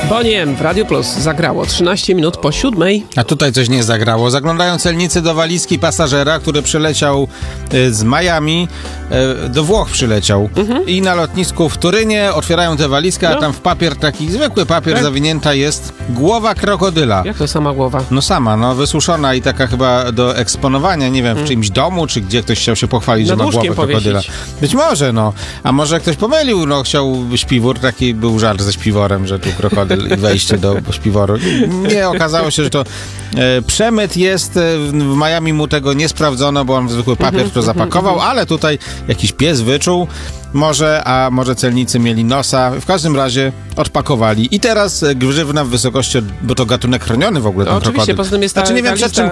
Bonnie M w Radio Plus zagrało 13 minut po 7. A tutaj coś nie zagrało. Zaglądają celnicy do walizki pasażera, który przyleciał z Miami, do Włoch przyleciał. I na lotnisku w Turynie otwierają tę walizkę, a tam w papier, taki zwykły papier zawinięta jest głowa krokodyla. Jak to sama głowa? No sama, wysuszona i taka chyba do eksponowania, nie wiem, w czyimś domu, czy gdzie ktoś chciał się pochwalić, że ma głowę krokodyla. Być może, a może ktoś pomylił, chciał śpiwór, taki był żart ze śpiworem, że tu krokodyl i wejście do śpiworu. Nie, okazało się, że to przemyt jest, w Miami mu tego nie sprawdzono, bo on w zwykły papier to zapakował, ale tutaj jakiś pies wyczuł, a może celnicy mieli nosa, w każdym razie odpakowali. I teraz grzywna w wysokości, bo to gatunek chroniony w ogóle, ten krokodyl. Oczywiście, poza tym jest ta lista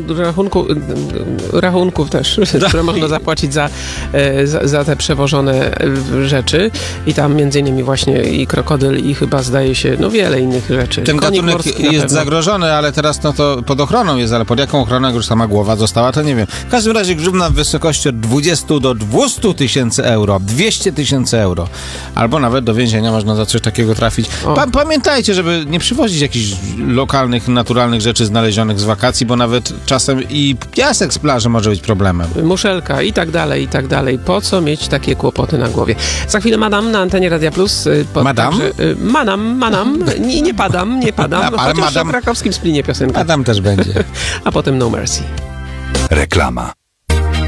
rachunków też, które można zapłacić za te przewożone rzeczy. I tam między innymi właśnie i krokodyl i chyba zdaje się, wiele innych rzeczy. Ten gatunek jest zagrożony, ale teraz to pod ochroną jest, ale pod jaką ochroną już sama głowa została, to nie wiem. W każdym razie grzywna w wysokości od 20 do 200 tysięcy euro, 200 tysięcy euro. Albo nawet do więzienia można za coś takiego trafić. Pamiętajcie, żeby nie przywozić jakichś lokalnych, naturalnych rzeczy znalezionych z wakacji, bo nawet czasem i piasek z plaży może być problemem. Muszelka i tak dalej, i tak dalej. Po co mieć takie kłopoty na głowie? Za chwilę Madam na antenie Radia Plus. Madam? Manam. Nie padam. Chociaż o krakowskim Splinie piosenka. Madam też będzie. A potem No Mercy. Reklama.